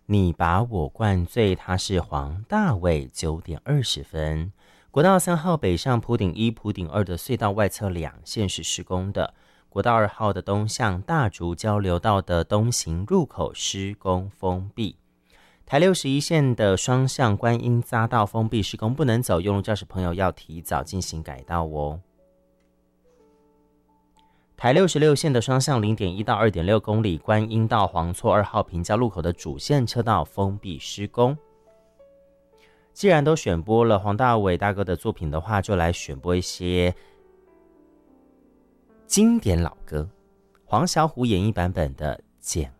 你把我灌醉，它是黄大卫9点20分。国道3号北上埔顶1、埔顶2的隧道外侧2线是施工的。国道2号的东向大竹交流道的东行入口施工封闭。台61线的双向观音匝道封闭施工不能走，用路驾驶朋友要提早进行改道哦。台66线的双向 0.1 到 2.6 公里观音到黄厝2号平交路口的主线车道封闭施工。既然都选播了黄大炜大哥的作品的话，就来选播一些经典老歌，黄小琥演绎版本的《简